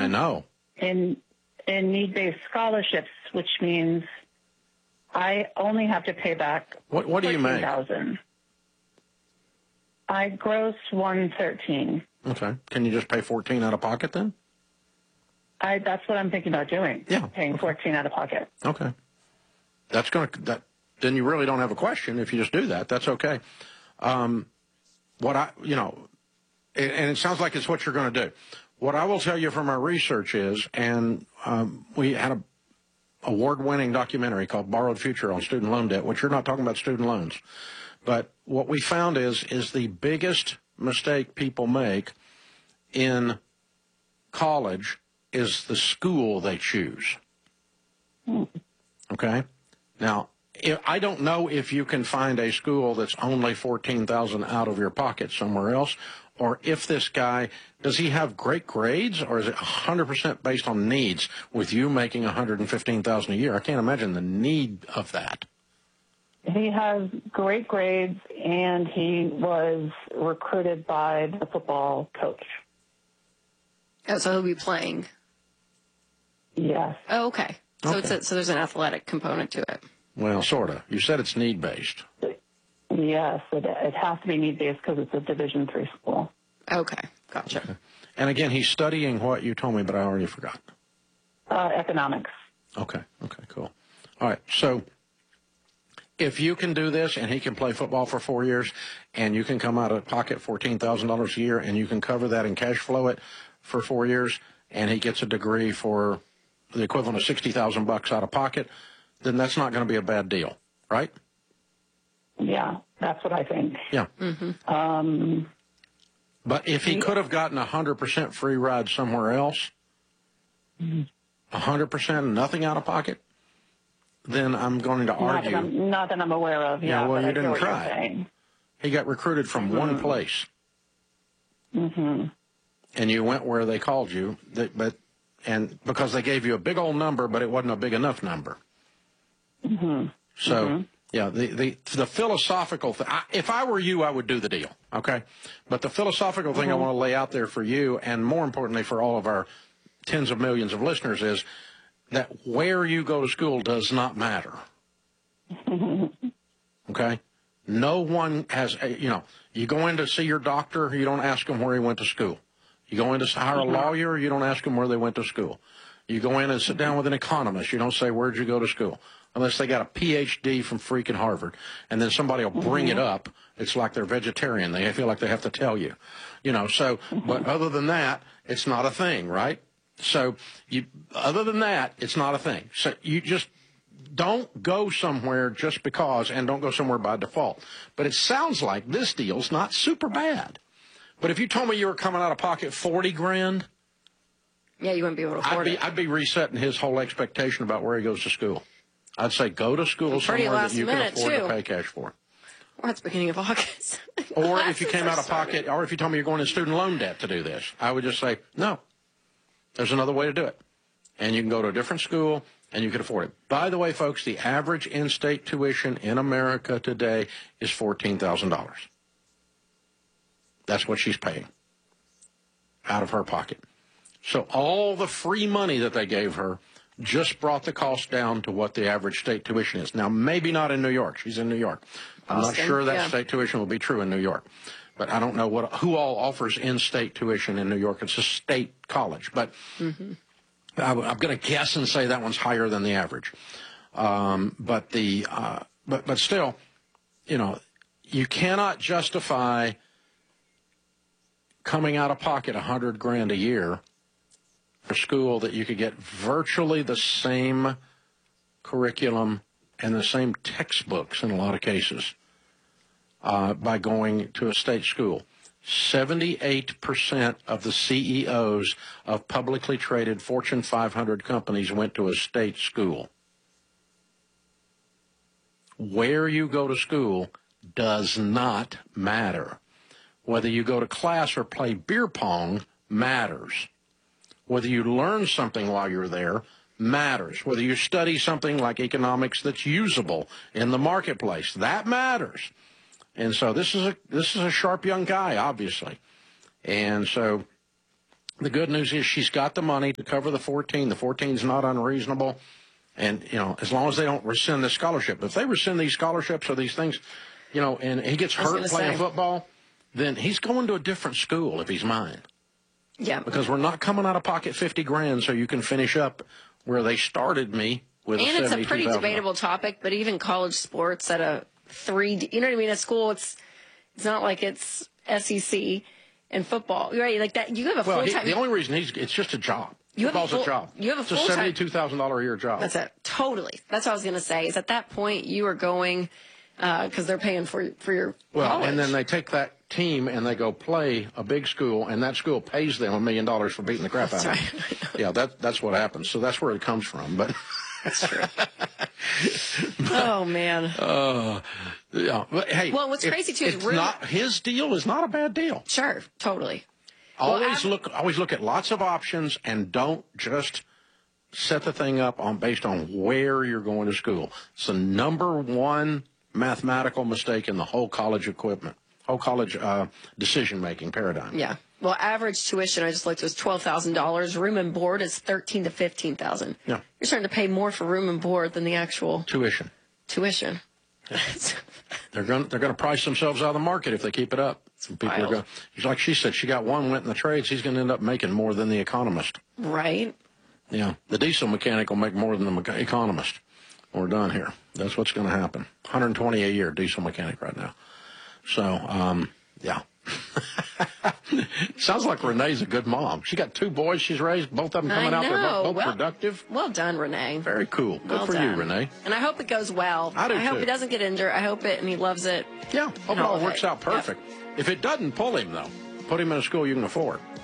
I know. In need-based scholarships, which means I only have to pay back What do you make? $14,000. I gross $113,000. Okay. Can you just pay $14,000 out of pocket then? That's what I'm thinking about doing. Yeah. Paying $14,000 out of pocket. Okay. Then you really don't have a question if you just do that. That's okay. And it sounds like it's what you're going to do. What I will tell you from our research is, and we had a award-winning documentary called Borrowed Future on student loan debt, which you're not talking about student loans. But what we found is the biggest mistake people make in college is the school they choose. Okay? Now, I don't know if you can find a school that's only $14,000 out of your pocket somewhere else, or if this guy, does he have great grades, or is it 100% based on needs with you making $115,000 a year? I can't imagine the need of that. He has great grades, and he was recruited by the football coach. Oh, so he'll be playing. Yes. Oh, okay. So so there's an athletic component to it. Well, sort of. You said it's need-based. Yes, it has to be need-based because it's a Division III school. Okay, gotcha. Okay. And again, he's studying what you told me, but I already forgot. Economics. Okay, cool. All right, so if you can do this and he can play football for 4 years and you can come out of pocket $14,000 a year and you can cover that and cash flow it for 4 years and he gets a degree for the equivalent of $60,000 out of pocket, then that's not going to be a bad deal, right? Yeah, that's what I think. Yeah. Mm-hmm. But if he could have gotten 100% free ride somewhere else, 100%, nothing out of pocket, then I'm going to argue. Not that I'm aware of. Yeah, well, you didn't try. He got recruited from one place. Mm-hmm. And you went where they called you, and because they gave you a big old number, but it wasn't a big enough number. Mm-hmm. So, yeah, the philosophical thing, if I were you, I would do the deal, okay? But the philosophical thing I want to lay out there for you, and more importantly for all of our tens of millions of listeners, is that where you go to school does not matter, okay? No one has, you go in to see your doctor, you don't ask him where he went to school. You go in to hire a lawyer, you don't ask them where they went to school. You go in and sit down with an economist, you don't say, where'd you go to school? Unless they got a Ph.D. from freaking Harvard. And then somebody will bring it up. It's like they're vegetarian. They feel like they have to tell you. But other than that, it's not a thing, right? So, other than that, it's not a thing. So you just don't go somewhere just because, and don't go somewhere by default. But it sounds like this deal's not super bad. But if you told me you were coming out of pocket $40,000, yeah, you wouldn't be able to afford it. I'd be resetting his whole expectation about where he goes to school. I'd say go to school somewhere that you can afford to pay cash for. Well, it's beginning of August. Or if you came out of pocket, or if you told me you're going in student loan debt to do this, I would just say, no, there's another way to do it. And you can go to a different school, and you can afford it. By the way, folks, the average in-state tuition in America today is $14,000. That's what she's paying out of her pocket. So all the free money that they gave her just brought the cost down to what the average state tuition is. Now, maybe not in New York. She's in New York. I'm not sure that state tuition will be true in New York. But I don't know who all offers in-state tuition in New York. It's a state college. But I'm going to guess and say that one's higher than the average. But still, you cannot justify coming out of pocket $100,000 a year for school that you could get virtually the same curriculum and the same textbooks in a lot of cases by going to a state school. 78% of the CEOs of publicly traded Fortune 500 companies went to a state school. Where you go to school does not matter. Whether you go to class or play beer pong matters. Whether you learn something while you're there matters. Whether you study something like economics that's usable in the marketplace, that matters. And so this is a sharp young guy, obviously. And so The good news is she's got the money to cover the 14. The 14's not unreasonable. And, as long as they don't rescind the scholarship. If they rescind these scholarships or these things, and he gets hurt playing football, then he's going to a different school if he's mine. Yeah. Because we're not coming out of pocket $50,000 so you can finish up where they started me with and a it's a pretty debatable topic, but even college sports at a 3D, you know what I mean? At school, it's not like it's SEC and football, right? Like that, you have a full-time. The only reason it's just a job. Football's a job. You have a full-time. It's a $72,000 a year job. That's it. Totally. That's what I was going to say. Is at that point you are going because they're paying for your college. And then they take that team and they go play a big school, and that school pays them $1 million for beating the crap out of them. Yeah, that's what happens. So that's where it comes from. But that's true. Oh man. Yeah. But, hey. Well, what's crazy too is his deal is not a bad deal. Sure. Totally. Always look at lots of options, and don't just set the thing up based on where you're going to school. It's the number one mathematical mistake in the whole college decision-making paradigm. Yeah. Well, average tuition, I just looked, was $12,000. Room and board is $13,000 to $15,000. Yeah. You're starting to pay more for room and board than the actual tuition. Yeah. They're going to price themselves out of the market if they keep it up. People are going. Like she said, she got one went in the trades. He's going to end up making more than the economist. Right. Yeah. The diesel mechanic will make more than the economist. We're done here. That's what's going to happen. $120 a year diesel mechanic right now. So, yeah. Sounds like Renee's a good mom. She got 2 boys she's raised, both of them coming out. They're both productive. Well done, Renee. Very cool. Good for you, Renee. And I hope it goes well. I hope he doesn't get injured. I hope it, and he loves it. Yeah. Hope it all works out perfect. Yep. If it doesn't, pull him, though. Put him in a school you can afford.